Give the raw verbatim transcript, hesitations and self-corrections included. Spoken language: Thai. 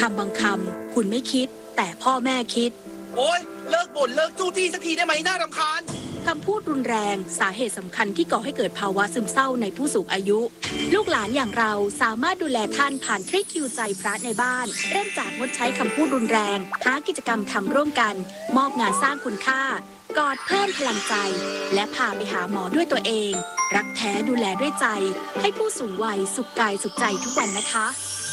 ำบางคำคุณไม่คิดแต่พ่อแม่คิดโอ๊ยเลิกบ่นเลิกจู้จี้สักทีได้ไหมน่ารำคาญคำพูดรุนแรงสาเหตุสำคัญที่ก่อให้เกิดภาวะซึมเศร้าในผู้สูงอายุ ลูกหลานอย่างเราสามารถดูแลท่านผ่านทริคคิวใจพระในบ้านเริ่มจากงดใช้คำพูดรุนแรงหากิจกรรมทำร่วมกันมอบงานสร้างคุณค่ากอดเพิ่มพลังใจและพาไปหาหมอด้วยตัวเองรักแท้ดูแลด้วยใจให้ผู้สูงวัยสุขกายสุขใจทุกวันนะคะ